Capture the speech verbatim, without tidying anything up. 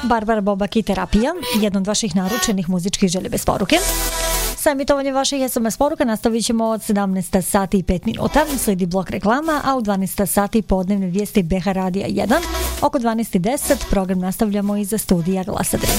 Barbara Bobak i Terapija, jedna od vaših naručenih muzičkih želje bez poruke. Sa emitovanjem vaših es em es poruka nastavit ćemo od sedamnaest sati i pet minuta, sledi blok reklama, a u dvanaest sati podnevne vijesti B H Radija jedan. Oko dvanaest i deset program nastavljamo iza studija Glasadri.